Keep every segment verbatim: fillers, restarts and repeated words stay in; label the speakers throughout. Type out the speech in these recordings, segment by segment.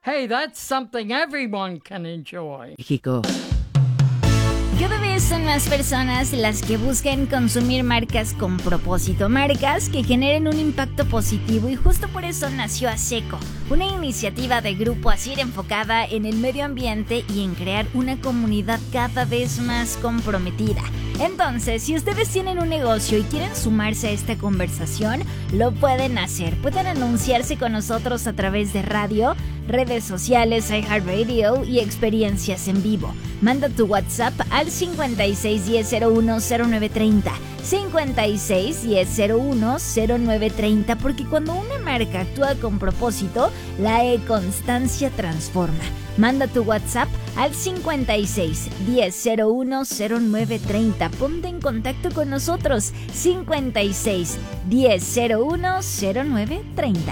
Speaker 1: Hey, that's something everyone can enjoy.
Speaker 2: México.
Speaker 3: Cada vez son más personas las que buscan consumir marcas con propósito, marcas que generen un impacto positivo, y justo por eso nació ASECO, una iniciativa de Grupo Asir enfocada en el medio ambiente y en crear una comunidad cada vez más comprometida. Entonces, si ustedes tienen un negocio y quieren sumarse a esta conversación, lo pueden hacer. Pueden anunciarse con nosotros a través de radio, redes sociales, iHeartRadio y experiencias en vivo. Manda tu WhatsApp al cincuenta y seis diez cero uno cero nueve treinta, cincuenta y seis diez cero uno cero nueve treinta, porque cuando una marca actúa con propósito, la e-constancia transforma. Manda tu WhatsApp al cincuenta y seis diez cero uno cero nueve treinta. Ponte en contacto con nosotros. cincuenta y seis diez cero uno cero nueve treinta.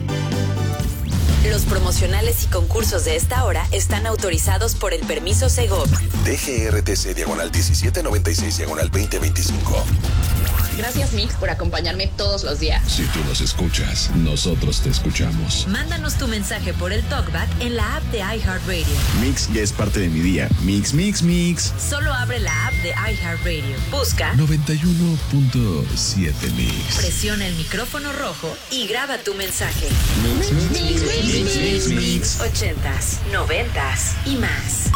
Speaker 4: Los promocionales y concursos de esta hora están autorizados por el permiso Segov.
Speaker 5: D G R T C diagonal diecisiete noventa y seis diagonal veinte veinticinco.
Speaker 6: Gracias, Mix, por acompañarme todos los días.
Speaker 7: Si tú nos escuchas, nosotros te escuchamos.
Speaker 4: Mándanos tu mensaje por el TalkBack en la app de iHeartRadio.
Speaker 7: Mix ya es parte de mi día. Mix, mix, mix.
Speaker 4: Solo abre la app de iHeartRadio. Busca
Speaker 7: noventa y uno punto siete Mix.
Speaker 4: Presiona el micrófono rojo y graba tu mensaje.
Speaker 7: Mix, mix, mix, mix, mix, mix, mix.
Speaker 4: Ochentas, noventas y más.